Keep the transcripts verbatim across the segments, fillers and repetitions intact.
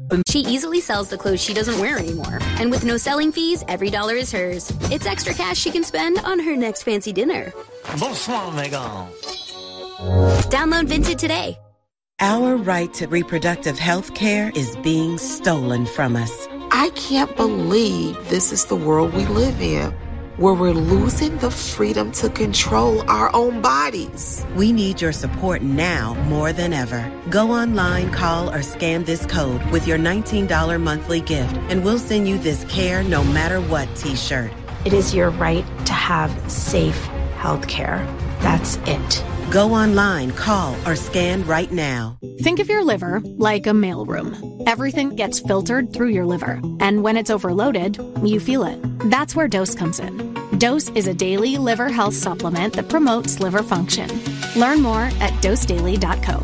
She easily sells the clothes she doesn't wear anymore. And with no selling fees, every dollar is hers. It's extra cash she can spend on her next fancy dinner. Bonsoir, Megan. Download Vinted today. Our right to reproductive health care is being stolen from us. I can't believe this is the world we live in, where we're losing the freedom to control our own bodies. We need your support now more than ever. Go online, call, or scan this code with your nineteen dollars monthly gift, and we'll send you this Care No Matter What t-shirt. It is your right to have safe health care. That's it. Go online, call, or scan right now. Think of your liver like a mailroom. Everything gets filtered through your liver. And when it's overloaded, you feel it. That's where Dose comes in. Dose is a daily liver health supplement that promotes liver function. Learn more at dose daily dot co.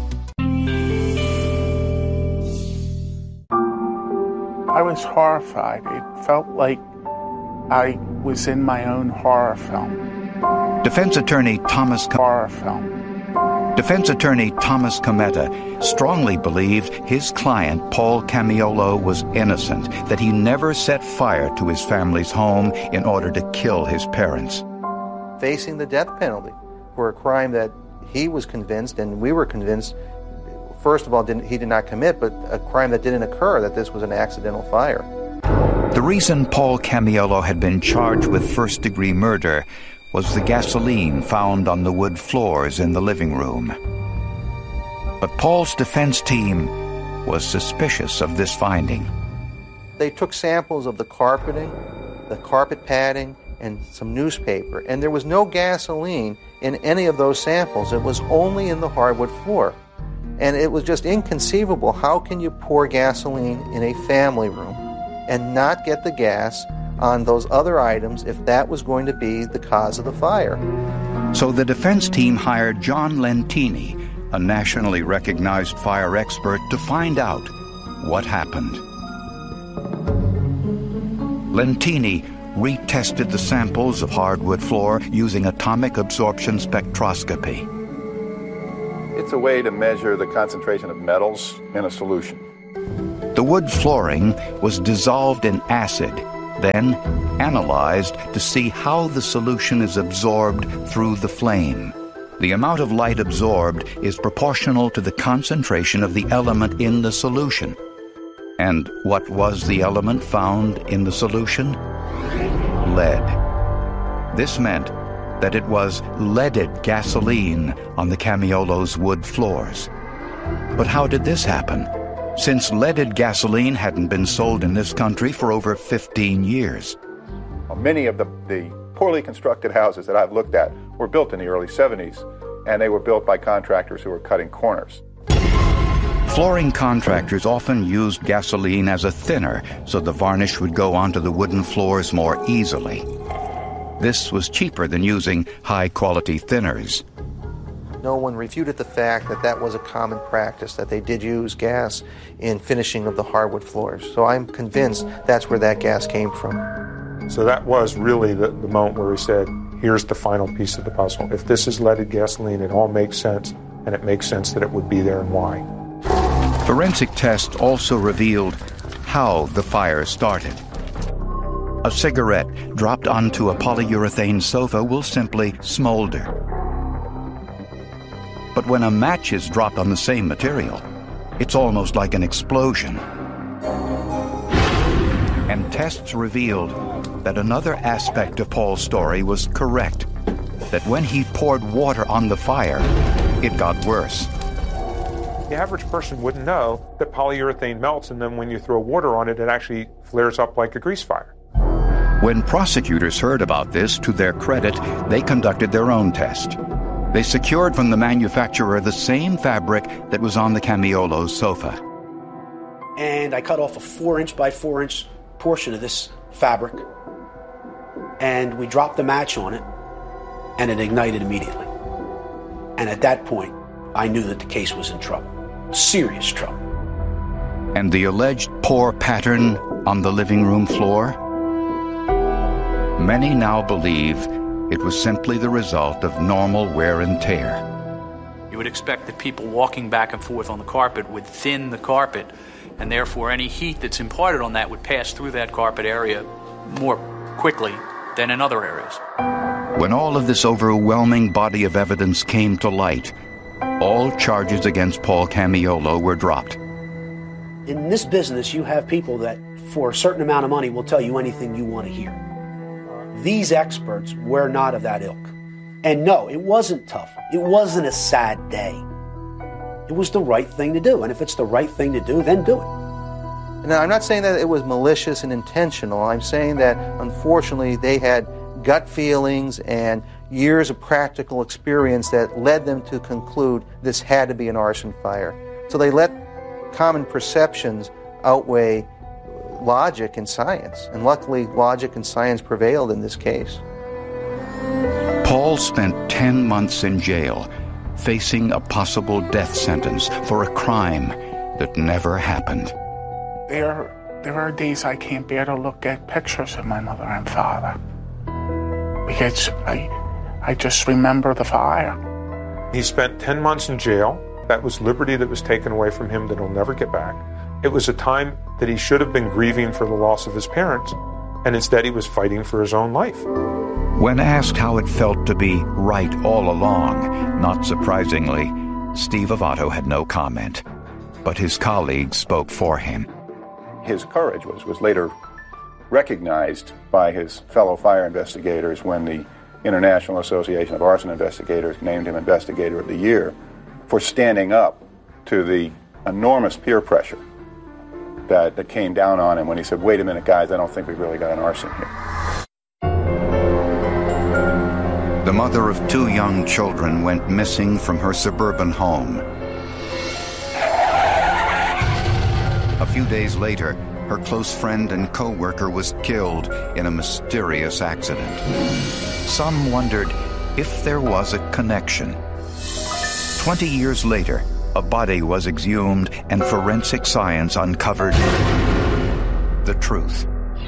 I was horrified. It felt like I was in my own horror film. Defense attorney Thomas horror film. Defense attorney Thomas Cometa strongly believed his client Paul Camiolo was innocent, that he never set fire to his family's home in order to kill his parents. Facing the death penalty for a crime that he was convinced, and we were convinced, first of all, didn't, he did not commit, but a crime that didn't occur, that this was an accidental fire. The reason Paul Camiolo had been charged with first-degree murder was the gasoline found on the wood floors in the living room. But Paul's defense team was suspicious of this finding. They took samples of the carpeting, the carpet padding, and some newspaper, and there was no gasoline in any of those samples. It was only in the hardwood floor. And it was just inconceivable. How can you pour gasoline in a family room and not get the gas on those other items if that was going to be the cause of the fire? So the defense team hired John Lentini, a nationally recognized fire expert, to find out what happened. Lentini retested the samples of hardwood floor using atomic absorption spectroscopy. It's a way to measure the concentration of metals in a solution. The wood flooring was dissolved in acid, then analyzed to see how the solution is absorbed through the flame. The amount of light absorbed is proportional to the concentration of the element in the solution. And what was the element found in the solution? Lead. This meant that it was leaded gasoline on the Camiolo's wood floors. But how did this happen? Since leaded gasoline hadn't been sold in this country for over fifteen years. Many of the, the poorly constructed houses that I've looked at were built in the early seventies, and they were built by contractors who were cutting corners. Flooring contractors often used gasoline as a thinner so the varnish would go onto the wooden floors more easily. This was cheaper than using high-quality thinners. No one refuted the fact that that was a common practice, that they did use gas in finishing of the hardwood floors. So I'm convinced that's where that gas came from. So that was really the, the moment where we said, here's the final piece of the puzzle. If this is leaded gasoline, it all makes sense, and it makes sense that it would be there and why. Forensic tests also revealed how the fire started. A cigarette dropped onto a polyurethane sofa will simply smolder. But when a match is dropped on the same material, it's almost like an explosion. And tests revealed that another aspect of Paul's story was correct, that when he poured water on the fire, it got worse. The average person wouldn't know that polyurethane melts, and then when you throw water on it, it actually flares up like a grease fire. When prosecutors heard about this, to their credit, they conducted their own test. They secured from the manufacturer the same fabric that was on the Camiolo's sofa. And I cut off a four inch by four inch portion of this fabric, and we dropped the match on it, and it ignited immediately. And at that point, I knew that the case was in trouble. Serious trouble. And the alleged pour pattern on the living room floor? Many now believe it was simply the result of normal wear and tear. You would expect that people walking back and forth on the carpet would thin the carpet, and therefore any heat that's imparted on that would pass through that carpet area more quickly than in other areas. When all of this overwhelming body of evidence came to light, all charges against Paul Camiolo were dropped. In this business, you have people that, for a certain amount of money, will tell you anything you want to hear. These experts were not of that ilk. And no, it wasn't tough. It wasn't a sad day. It was the right thing to do. And if it's the right thing to do, then do it. Now, I'm not saying that it was malicious and intentional. I'm saying that, unfortunately, they had gut feelings and years of practical experience that led them to conclude this had to be an arson fire. So they let common perceptions outweigh logic and science. And luckily, logic and science prevailed in this case. Paul spent ten months in jail, facing a possible death sentence for a crime that never happened. There, there are days I can't bear to look at pictures of my mother and father, because I, I just remember the fire. He spent ten months in jail. That was liberty that was taken away from him that he'll never get back. It was a time that he should have been grieving for the loss of his parents, and instead he was fighting for his own life. When asked how it felt to be right all along, not surprisingly, Steve Avato had no comment, but his colleagues spoke for him. His courage was, was later recognized by his fellow fire investigators when the International Association of Arson Investigators named him Investigator of the Year for standing up to the enormous peer pressure that, that came down on him when he said, wait a minute, guys, I don't think we've really got an arson here. The mother of two young children went missing from her suburban home. A few days later, her close friend and co-worker was killed in a mysterious accident. Some wondered if there was a connection. Twenty years later, a body was exhumed and forensic science uncovered the truth.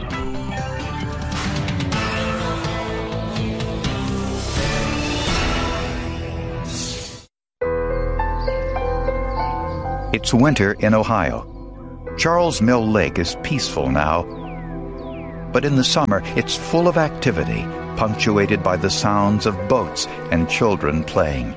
It's winter in Ohio. Charles Mill Lake is peaceful now, but in the summer it's full of activity, punctuated by the sounds of boats and children playing.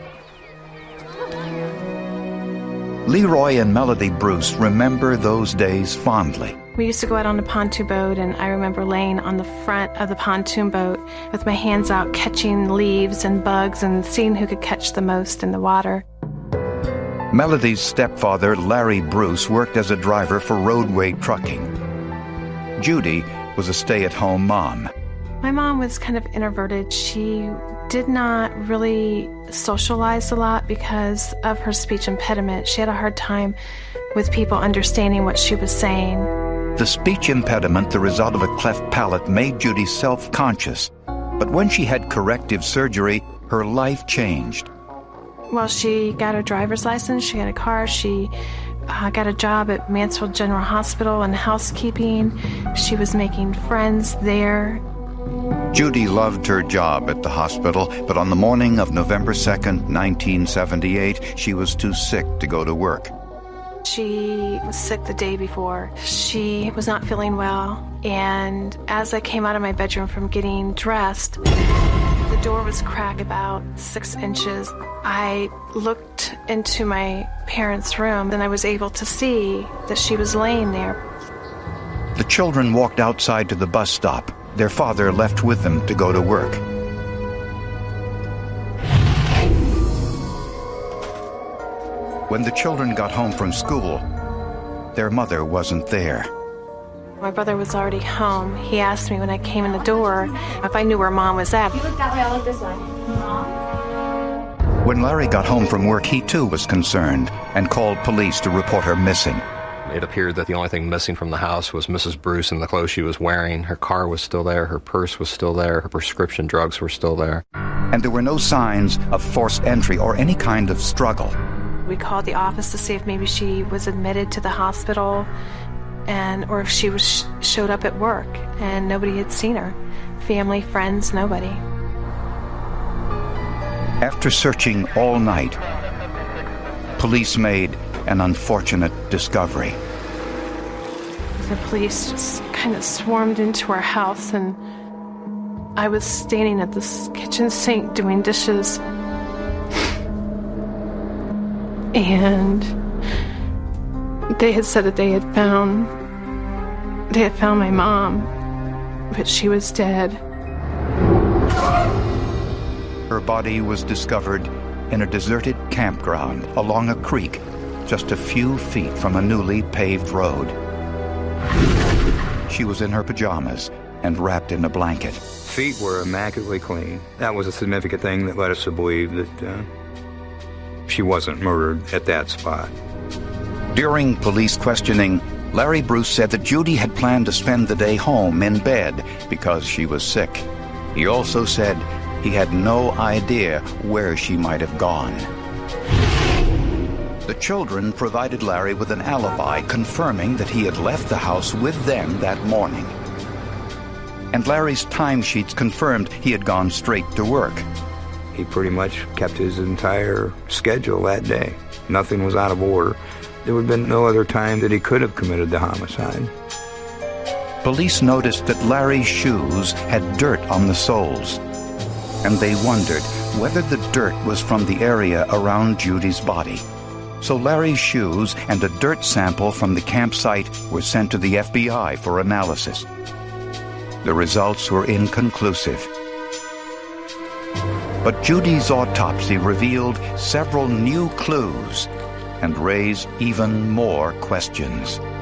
Leroy and Melody Bruce remember those days fondly. We used to go out on a pontoon boat, and I remember laying on the front of the pontoon boat with my hands out catching leaves and bugs and seeing who could catch the most in the water. Melody's stepfather, Larry Bruce, worked as a driver for Roadway Trucking. Judy was a stay-at-home mom. My mom was kind of introverted. She did not really socialize a lot because of her speech impediment. She had a hard time with people understanding what she was saying. The speech impediment, the result of a cleft palate, made Judy self-conscious. But when she had corrective surgery, her life changed. Well, she got her driver's license, she got a car, she uh, got a job at Mansfield General Hospital in housekeeping. She was making friends there. Judy loved her job at the hospital, but on the morning of November second, nineteen seventy-eight, she was too sick to go to work. She was sick the day before. She was not feeling well, and as I came out of my bedroom from getting dressed, the door was cracked about six inches. I looked into my parents' room, and I was able to see that she was laying there. The children walked outside to the bus stop. Their father left with them to go to work. When the children got home from school, their mother wasn't there. My brother was already home. He asked me when I came in the door if I knew where Mom was at. You look that way, I'll look this way. When Larry got home from work, he too was concerned and called police to report her missing. It appeared that the only thing missing from the house was Missus Bruce and the clothes she was wearing. Her car was still there, her purse was still there, her prescription drugs were still there. And there were no signs of forced entry or any kind of struggle. We called the office to see if maybe she was admitted to the hospital, and or if she was sh- showed up at work, and nobody had seen her. Family, friends, nobody. After searching all night, police made an unfortunate discovery. The police just kind of swarmed into our house, and I was standing at this kitchen sink doing dishes. And they had said that they had found they had found my mom, but she was dead. Her body was discovered in a deserted campground along a creek just a few feet from a newly paved road. She was in her pajamas and wrapped in a blanket. Feet were immaculately clean. That was a significant thing that led us to believe that uh, she wasn't murdered at that spot. During police questioning, Larry Bruce said that Judy had planned to spend the day home in bed because she was sick. He also said he had no idea where she might have gone. The children provided Larry with an alibi confirming that he had left the house with them that morning. And Larry's timesheets confirmed he had gone straight to work. He pretty much kept his entire schedule that day. Nothing was out of order. There would have been no other time that he could have committed the homicide. Police noticed that Larry's shoes had dirt on the soles, and they wondered whether the dirt was from the area around Judy's body. So Larry's shoes and a dirt sample from the campsite were sent to the F B I for analysis. The results were inconclusive. But Judy's autopsy revealed several new clues and raised even more questions.